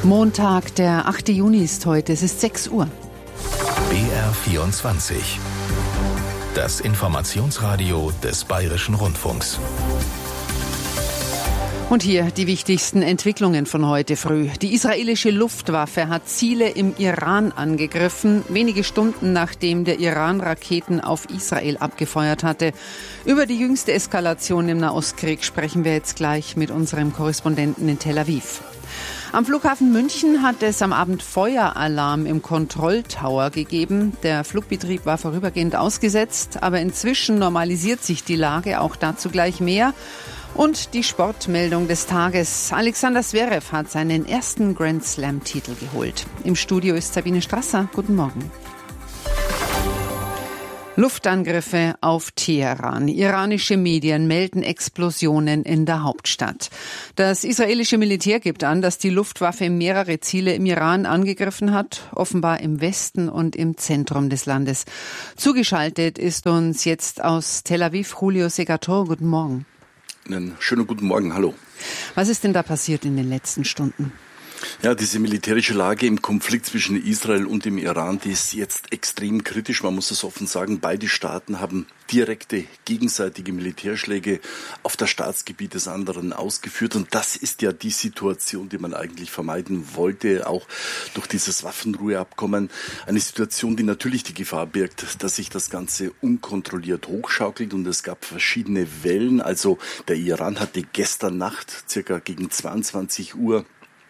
Montag, der 8. Juni ist heute. Es ist 6 Uhr. BR24. Das Informationsradio des Bayerischen Rundfunks. Und hier die wichtigsten Entwicklungen von heute früh. Die israelische Luftwaffe hat Ziele im Iran angegriffen, wenige Stunden nachdem der Iran Raketen auf Israel abgefeuert hatte. Über die jüngste Eskalation im Nahostkrieg sprechen wir jetzt gleich mit unserem Korrespondenten in Tel Aviv. Am Flughafen München hat es am Abend Feueralarm im Kontrolltower gegeben. Der Flugbetrieb war vorübergehend ausgesetzt, aber inzwischen normalisiert sich die Lage, auch dazu gleich mehr. Und die Sportmeldung des Tages. Alexander Zverev hat seinen ersten Grand Slam-Titel geholt. Im Studio ist Sabine Strasser. Guten Morgen. Luftangriffe auf Teheran. Iranische Medien melden Explosionen in der Hauptstadt. Das israelische Militär gibt an, dass die Luftwaffe mehrere Ziele im Iran angegriffen hat, offenbar im Westen und im Zentrum des Landes. Zugeschaltet ist uns jetzt aus Tel Aviv Julio Segator. Guten Morgen. Einen schönen guten Morgen, hallo. Was ist denn da passiert in den letzten Stunden? Ja, diese militärische Lage im Konflikt zwischen Israel und dem Iran, die ist jetzt extrem kritisch. Man muss es offen sagen, beide Staaten haben direkte gegenseitige Militärschläge auf das Staatsgebiet des anderen ausgeführt. Und das ist ja die Situation, die man eigentlich vermeiden wollte, auch durch dieses Waffenruheabkommen. Eine Situation, die natürlich die Gefahr birgt, dass sich das Ganze unkontrolliert hochschaukelt. Und es gab verschiedene Wellen. Also der Iran hatte gestern Nacht, circa gegen 22 Uhr,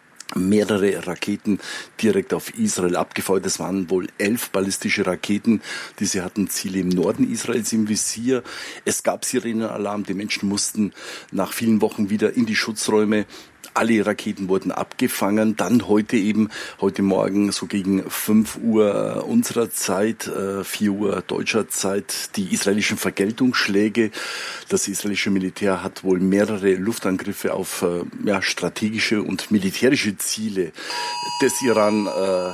mehrere Raketen direkt auf Israel abgefeuert. Es waren wohl 11 ballistische Raketen. Diese hatten Ziele im Norden Israels im Visier. Es gab Sirenenalarm. Die Menschen mussten nach vielen Wochen wieder in die Schutzräume. Alle Raketen wurden abgefangen. Dann heute Morgen so gegen 5 Uhr unserer Zeit, 4 Uhr deutscher Zeit, die israelischen Vergeltungsschläge. Das israelische Militär hat wohl mehrere Luftangriffe auf strategische und militärische Ziele des Iran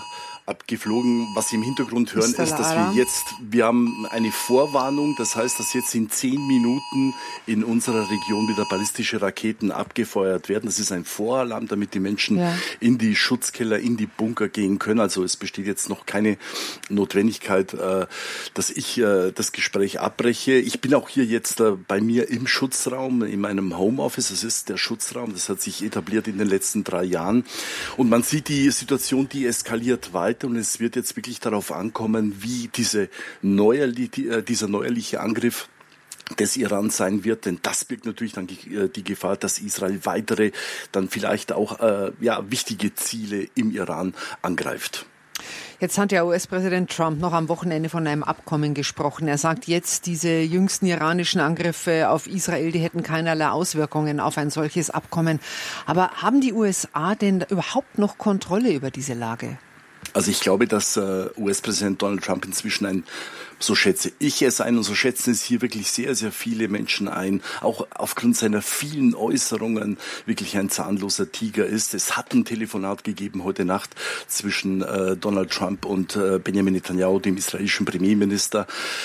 abgeflogen. Was Sie im Hintergrund hören, ist, dass wir haben eine Vorwarnung. Das heißt, dass jetzt in 10 Minuten in unserer Region wieder ballistische Raketen abgefeuert werden. Das ist ein Voralarm, damit die Menschen in die Schutzkeller, in die Bunker gehen können. Also es besteht jetzt noch keine Notwendigkeit, dass ich das Gespräch abbreche. Ich bin auch hier jetzt bei mir im Schutzraum, in meinem Homeoffice. Das ist der Schutzraum. Das hat sich etabliert in den letzten 3 Jahren. Und man sieht, die Situation, die eskaliert weiter. Und es wird jetzt wirklich darauf ankommen, wie dieser neuerliche Angriff des Iran sein wird, denn das birgt natürlich dann die Gefahr, dass Israel weitere, dann vielleicht auch wichtige Ziele im Iran angreift. Jetzt hat ja US-Präsident Trump noch am Wochenende von einem Abkommen gesprochen. Er sagt jetzt, diese jüngsten iranischen Angriffe auf Israel, die hätten keinerlei Auswirkungen auf ein solches Abkommen. Aber haben die USA denn überhaupt noch Kontrolle über diese Lage? Also ich glaube, dass US-Präsident Donald Trump inzwischen so schätze ich es ein und so schätzen es hier wirklich sehr, sehr viele Menschen ein, auch aufgrund seiner vielen Äußerungen wirklich ein zahnloser Tiger ist. Es hat ein Telefonat gegeben heute Nacht zwischen Donald Trump und Benjamin Netanyahu, dem israelischen Premierminister.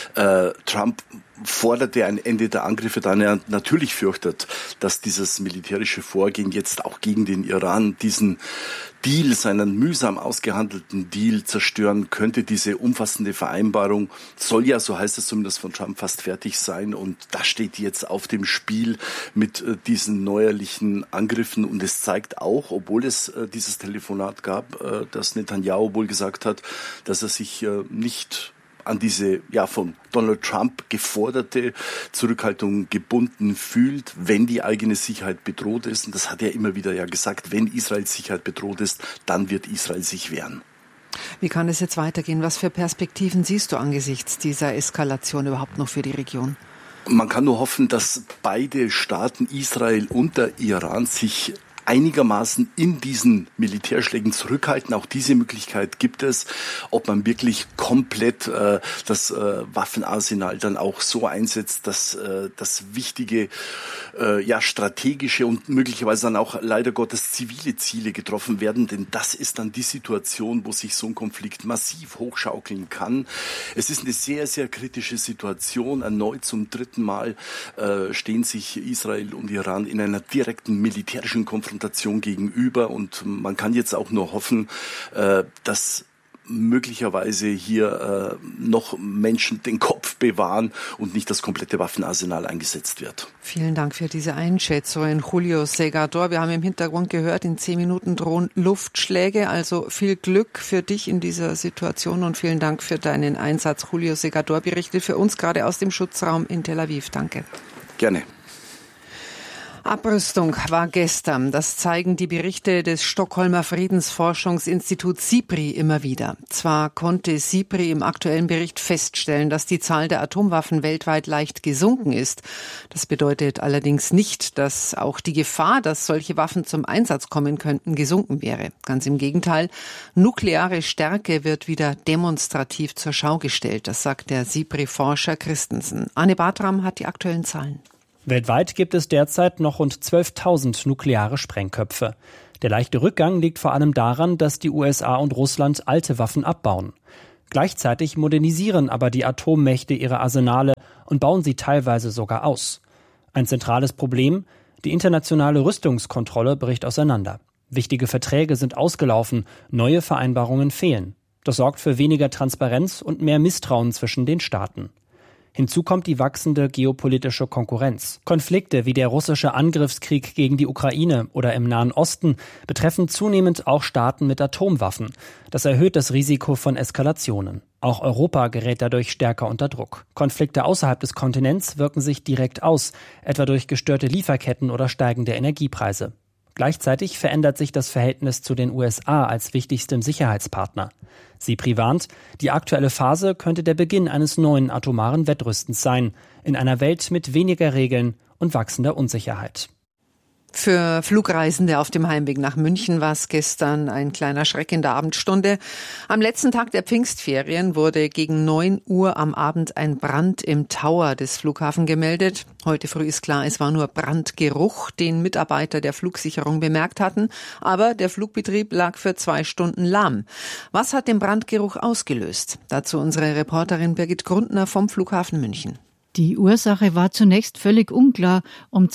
Trump forderte ein Ende der Angriffe, da er natürlich fürchtet, dass dieses militärische Vorgehen jetzt auch gegen den Iran diesen Deal, seinen mühsam ausgehandelten Deal zerstören könnte. Diese umfassende Vereinbarung soll ja, so heißt es zumindest von Trump, fast fertig sein. Und das steht jetzt auf dem Spiel mit diesen neuerlichen Angriffen. Und es zeigt auch, obwohl es dieses Telefonat gab, dass Netanyahu wohl gesagt hat, dass er sich nicht an diese von Donald Trump geforderte Zurückhaltung gebunden fühlt, wenn die eigene Sicherheit bedroht ist. Und das hat er immer wieder gesagt, wenn Israels Sicherheit bedroht ist, dann wird Israel sich wehren. Wie kann es jetzt weitergehen? Was für Perspektiven siehst du angesichts dieser Eskalation überhaupt noch für die Region? Man kann nur hoffen, dass beide Staaten, Israel und der Iran, sich einigermaßen in diesen Militärschlägen zurückhalten. Auch diese Möglichkeit gibt es. Ob man wirklich komplett das Waffenarsenal dann auch so einsetzt, dass das wichtige, strategische und möglicherweise dann auch leider Gottes zivile Ziele getroffen werden. Denn das ist dann die Situation, wo sich so ein Konflikt massiv hochschaukeln kann. Es ist eine sehr, sehr kritische Situation. Erneut zum dritten Mal stehen sich Israel und Iran in einer direkten militärischen Konfrontation Konfrontation gegenüber und man kann jetzt auch nur hoffen, dass möglicherweise hier noch Menschen den Kopf bewahren und nicht das komplette Waffenarsenal eingesetzt wird. Vielen Dank für diese Einschätzung, Julio Segador. Wir haben im Hintergrund gehört, in 10 Minuten drohen Luftschläge. Also viel Glück für dich in dieser Situation und vielen Dank für deinen Einsatz. Julio Segador berichtet für uns gerade aus dem Schutzraum in Tel Aviv. Danke. Gerne. Abrüstung war gestern. Das zeigen die Berichte des Stockholmer Friedensforschungsinstituts SIPRI immer wieder. Zwar konnte SIPRI im aktuellen Bericht feststellen, dass die Zahl der Atomwaffen weltweit leicht gesunken ist. Das bedeutet allerdings nicht, dass auch die Gefahr, dass solche Waffen zum Einsatz kommen könnten, gesunken wäre. Ganz im Gegenteil. Nukleare Stärke wird wieder demonstrativ zur Schau gestellt. Das sagt der SIPRI-Forscher Christensen. Arne Bartram hat die aktuellen Zahlen. Weltweit gibt es derzeit noch rund 12.000 nukleare Sprengköpfe. Der leichte Rückgang liegt vor allem daran, dass die USA und Russland alte Waffen abbauen. Gleichzeitig modernisieren aber die Atommächte ihre Arsenale und bauen sie teilweise sogar aus. Ein zentrales Problem: die internationale Rüstungskontrolle bricht auseinander. Wichtige Verträge sind ausgelaufen, neue Vereinbarungen fehlen. Das sorgt für weniger Transparenz und mehr Misstrauen zwischen den Staaten. Hinzu kommt die wachsende geopolitische Konkurrenz. Konflikte wie der russische Angriffskrieg gegen die Ukraine oder im Nahen Osten betreffen zunehmend auch Staaten mit Atomwaffen. Das erhöht das Risiko von Eskalationen. Auch Europa gerät dadurch stärker unter Druck. Konflikte außerhalb des Kontinents wirken sich direkt aus, etwa durch gestörte Lieferketten oder steigende Energiepreise. Gleichzeitig verändert sich das Verhältnis zu den USA als wichtigstem Sicherheitspartner. SIPRI warnt, die aktuelle Phase könnte der Beginn eines neuen atomaren Wettrüstens sein, in einer Welt mit weniger Regeln und wachsender Unsicherheit. Für Flugreisende auf dem Heimweg nach München war es gestern ein kleiner Schreck in der Abendstunde. Am letzten Tag der Pfingstferien wurde gegen 9 Uhr am Abend ein Brand im Tower des Flughafens gemeldet. Heute früh ist klar, es war nur Brandgeruch, den Mitarbeiter der Flugsicherung bemerkt hatten. Aber der Flugbetrieb lag für 2 Stunden lahm. Was hat den Brandgeruch ausgelöst? Dazu unsere Reporterin Birgit Grundner vom Flughafen München. Die Ursache war zunächst völlig unklar. Um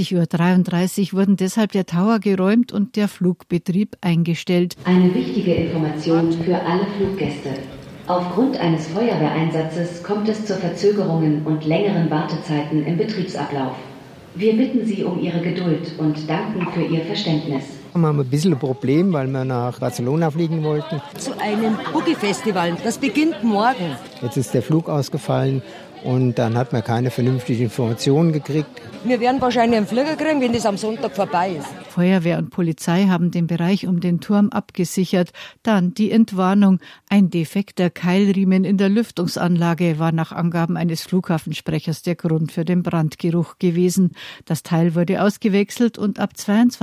20.33 Uhr wurden deshalb der Tower geräumt und der Flugbetrieb eingestellt. Eine wichtige Information für alle Fluggäste. Aufgrund eines Feuerwehreinsatzes kommt es zu Verzögerungen und längeren Wartezeiten im Betriebsablauf. Wir bitten Sie um Ihre Geduld und danken für Ihr Verständnis. Wir haben ein bisschen ein Problem, weil wir nach Barcelona fliegen wollten. Zu einem Boogie-Festival, das beginnt morgen. Jetzt ist der Flug ausgefallen. Und dann hat man keine vernünftigen Informationen gekriegt. Wir werden wahrscheinlich einen Flieger kriegen, wenn das am Sonntag vorbei ist. Feuerwehr und Polizei haben den Bereich um den Turm abgesichert. Dann die Entwarnung. Ein defekter Keilriemen in der Lüftungsanlage war nach Angaben eines Flughafensprechers der Grund für den Brandgeruch gewesen. Das Teil wurde ausgewechselt und ab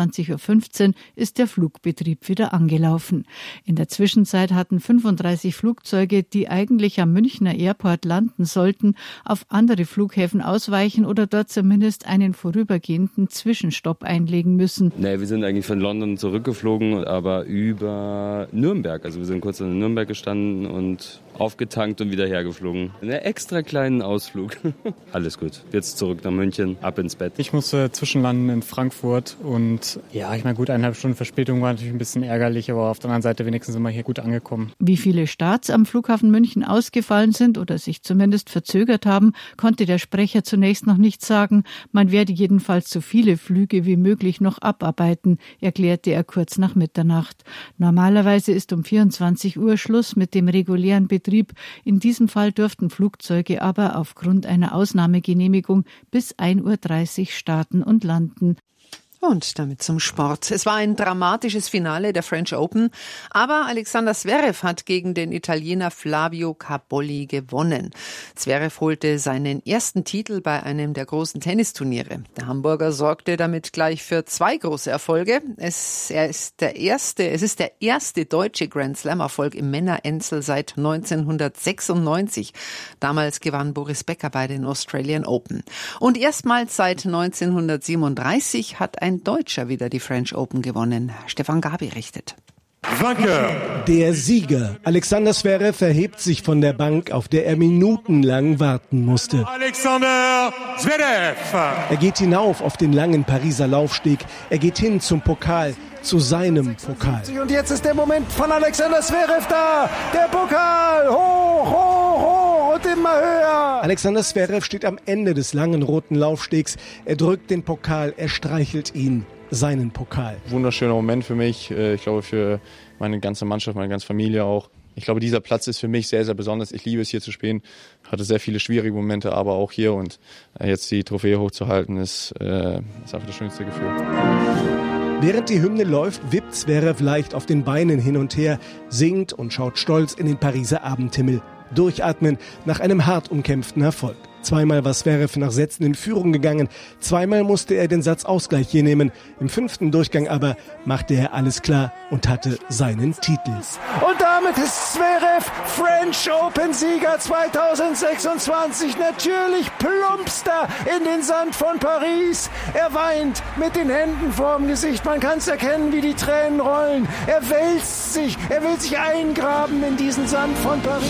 22.15 Uhr ist der Flugbetrieb wieder angelaufen. In der Zwischenzeit hatten 35 Flugzeuge, die eigentlich am Münchner Airport landen sollten, auf andere Flughäfen ausweichen oder dort zumindest einen vorübergehenden Zwischenstopp einlegen müssen. Nee, wir sind eigentlich von London zurückgeflogen, aber über Nürnberg. Also wir sind kurz in Nürnberg gestanden und aufgetankt und wieder hergeflogen. Einen extra kleinen Ausflug. Alles gut. Jetzt zurück nach München, ab ins Bett. Ich musste zwischenlanden in Frankfurt und ja, ich meine gut, 1,5 Stunden Verspätung war natürlich ein bisschen ärgerlich, aber auf der anderen Seite wenigstens sind wir hier gut angekommen. Wie viele Starts am Flughafen München ausgefallen sind oder sich zumindest verzögert haben, konnte der Sprecher zunächst noch nicht sagen. Man werde jedenfalls so viele Flüge wie möglich noch abarbeiten, erklärte er kurz nach Mitternacht. Normalerweise ist um 24 Uhr Schluss mit dem regulären Betrieb. In diesem Fall durften Flugzeuge aber aufgrund einer Ausnahmegenehmigung bis 1.30 Uhr starten und landen. Und damit zum Sport. Es war ein dramatisches Finale der French Open, aber Alexander Zverev hat gegen den Italiener Flavio Cabolli gewonnen. Zverev holte seinen ersten Titel bei einem der großen Tennisturniere. Der Hamburger sorgte damit gleich für 2 große Erfolge. Es ist der erste deutsche Grand Slam-Erfolg im Männereinzel seit 1996. Damals gewann Boris Becker bei den Australian Open. Und erstmals seit 1937 hat ein Deutscher wieder die French Open gewonnen. Stefan Gabi berichtet. Der Sieger, Alexander Zverev, erhebt sich von der Bank, auf der er minutenlang warten musste. Alexander Zverev. Er geht hinauf auf den langen Pariser Laufsteg. Er geht hin zum Pokal, zu seinem Pokal. Und jetzt ist der Moment von Alexander Zverev da. Der Pokal, hoch, hoch, hoch und immer höher. Alexander Zverev steht am Ende des langen roten Laufstegs. Er drückt den Pokal, er streichelt ihn. Seinen Pokal. Wunderschöner Moment für mich, ich glaube für meine ganze Mannschaft, meine ganze Familie auch. Ich glaube, dieser Platz ist für mich sehr, sehr besonders. Ich liebe es, hier zu spielen. Hatte sehr viele schwierige Momente, aber auch hier. Und jetzt die Trophäe hochzuhalten, ist einfach das schönste Gefühl. Während die Hymne läuft, wippt Zverev leicht auf den Beinen hin und her, singt und schaut stolz in den Pariser Abendhimmel. Durchatmen nach einem hart umkämpften Erfolg. Zweimal war Zverev nach Sätzen in Führung gegangen, zweimal musste er den Satzausgleich hier nehmen. Im 5. Durchgang aber machte er alles klar und hatte seinen Titel. Und damit ist Zverev French Open-Sieger 2026. Natürlich plumpst er in den Sand von Paris. Er weint mit den Händen vorm Gesicht. Man kann es erkennen, wie die Tränen rollen. Er wälzt sich, er will sich eingraben in diesen Sand von Paris.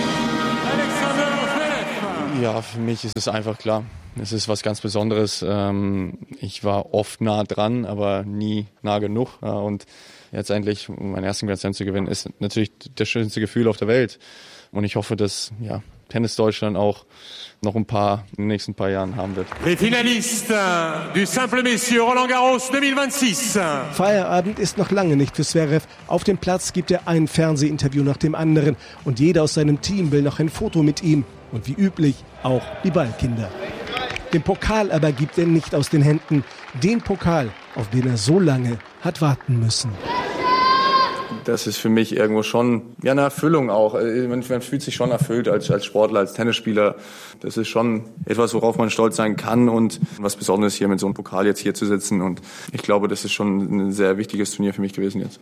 Ja, für mich ist es einfach klar. Es ist was ganz Besonderes. Ich war oft nah dran, aber nie nah genug. Und jetzt endlich meinen ersten Grand Slam zu gewinnen, ist natürlich das schönste Gefühl auf der Welt. Und ich hoffe, dass Tennis Deutschland auch noch in den nächsten paar Jahren haben wird. Les finalistes du Simple Messieurs Roland Garros 2026. Feierabend ist noch lange nicht für Zverev. Auf dem Platz gibt er ein Fernsehinterview nach dem anderen. Und jeder aus seinem Team will noch ein Foto mit ihm. Und wie üblich auch die Ballkinder. Den Pokal aber gibt er nicht aus den Händen. Den Pokal, auf den er so lange hat warten müssen. Das ist für mich irgendwo schon eine Erfüllung auch. Man fühlt sich schon erfüllt als Sportler, als Tennisspieler. Das ist schon etwas, worauf man stolz sein kann und was Besonderes hier mit so einem Pokal jetzt hier zu sitzen. Und ich glaube, das ist schon ein sehr wichtiges Turnier für mich gewesen jetzt.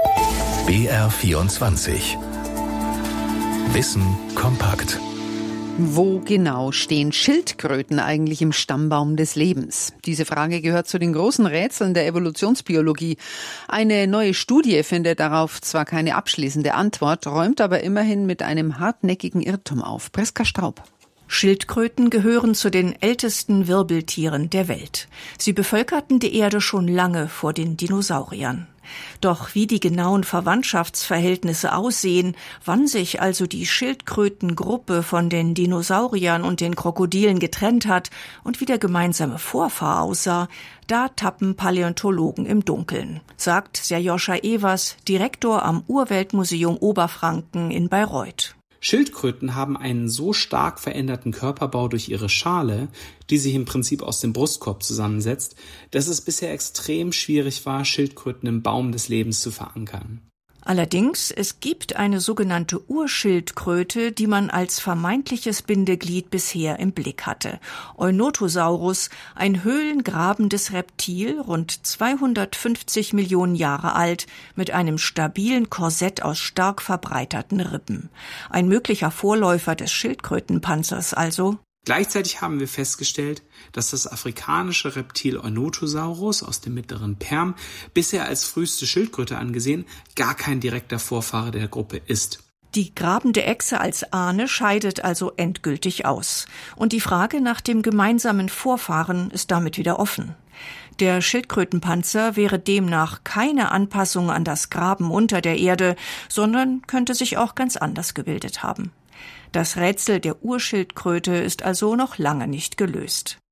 BR24 Wissen kompakt. Wo genau stehen Schildkröten eigentlich im Stammbaum des Lebens? Diese Frage gehört zu den großen Rätseln der Evolutionsbiologie. Eine neue Studie findet darauf zwar keine abschließende Antwort, räumt aber immerhin mit einem hartnäckigen Irrtum auf. Priska Straub. Schildkröten gehören zu den ältesten Wirbeltieren der Welt. Sie bevölkerten die Erde schon lange vor den Dinosauriern. Doch wie die genauen Verwandtschaftsverhältnisse aussehen, wann sich also die Schildkrötengruppe von den Dinosauriern und den Krokodilen getrennt hat und wie der gemeinsame Vorfahr aussah, da tappen Paläontologen im Dunkeln, sagt Serjoscha Evers, Direktor am Urweltmuseum Oberfranken in Bayreuth. Schildkröten haben einen so stark veränderten Körperbau durch ihre Schale, die sich im Prinzip aus dem Brustkorb zusammensetzt, dass es bisher extrem schwierig war, Schildkröten im Baum des Lebens zu verankern. Allerdings, es gibt eine sogenannte Urschildkröte, die man als vermeintliches Bindeglied bisher im Blick hatte. Eunotosaurus, ein höhlengrabendes Reptil, rund 250 Millionen Jahre alt, mit einem stabilen Korsett aus stark verbreiterten Rippen. Ein möglicher Vorläufer des Schildkrötenpanzers also. Gleichzeitig haben wir festgestellt, dass das afrikanische Reptil Eunotosaurus aus dem mittleren Perm, bisher als früheste Schildkröte angesehen, gar kein direkter Vorfahre der Gruppe ist. Die grabende Echse als Ahne scheidet also endgültig aus. Und die Frage nach dem gemeinsamen Vorfahren ist damit wieder offen. Der Schildkrötenpanzer wäre demnach keine Anpassung an das Graben unter der Erde, sondern könnte sich auch ganz anders gebildet haben. Das Rätsel der Urschildkröte ist also noch lange nicht gelöst.